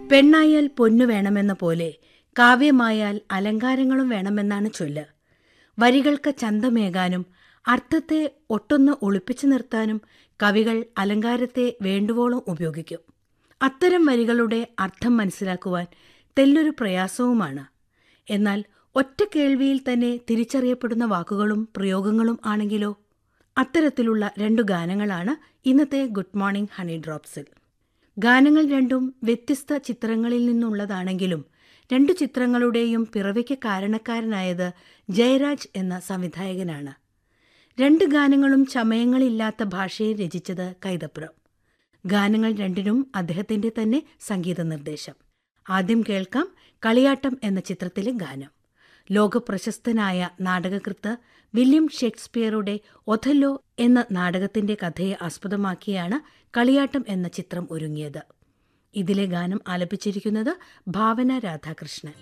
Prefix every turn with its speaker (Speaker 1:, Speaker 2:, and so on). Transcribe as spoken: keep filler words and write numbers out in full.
Speaker 1: പെണ്ണായാൽ പൊന്നു വേണമെന്ന പോലെ കാവ്യമായാൽ അലങ്കാരങ്ങളും വേണമെന്നാണ് ചൊല്ല്. വരികൾക്ക് ചന്തമേകാനും അർത്ഥത്തെ ഒട്ടൊന്ന് ഒളിപ്പിച്ചു നിർത്താനും കവികൾ അലങ്കാരത്തെ വേണ്ടുവോളം ഉപയോഗിക്കും. അത്തരം വരികളുടെ അർത്ഥം മനസ്സിലാക്കുവാൻ തെല്ലൊരു പ്രയാസവുമാണ്. എന്നാൽ ഒറ്റ കേൾവിയിൽ തന്നെ തിരിച്ചറിയപ്പെടുന്ന വാക്കുകളും പ്രയോഗങ്ങളും ആണെങ്കിലോ? അത്തരത്തിലുള്ള രണ്ടു ഗാനങ്ങളാണ് ഇന്നത്തെ ഗുഡ് മോർണിംഗ് ഹണി ഡ്രോപ്സിൽ. ഗാനങ്ങൾ രണ്ടും വ്യത്യസ്ത ചിത്രങ്ങളിൽ നിന്നുള്ളതാണെങ്കിലും രണ്ടു ചിത്രങ്ങളുടെയും പിറവിക്ക് കാരണക്കാരനായത് ജയരാജ് എന്ന സംവിധായകനാണ്. രണ്ട് ഗാനങ്ങളും ചമയങ്ങളില്ലാത്ത ഭാഷയിൽ രചിച്ചത് കൈതപ്രം. ഗാനങ്ങൾ രണ്ടിനും അദ്ദേഹത്തിന്റെ തന്നെ സംഗീത നിർദ്ദേശം. ആദ്യം കേൾക്കാം കളിയാട്ടം എന്ന ചിത്രത്തിലെ ഗാനം. ലോകപ്രശസ്തനായ നാടകകൃത്ത് വില്യം ഷേക്സ്പിയറുടെ ഒഥല്ലോ എന്ന നാടകത്തിന്റെ കഥയെ ആസ്പദമാക്കിയാണ് കളിയാട്ടം എന്ന ചിത്രം ഒരുങ്ങിയത്. ഇതിലെ ഗാനം ആലപിച്ചിരിക്കുന്നത് ഭാവന രാധാകൃഷ്ണൻ.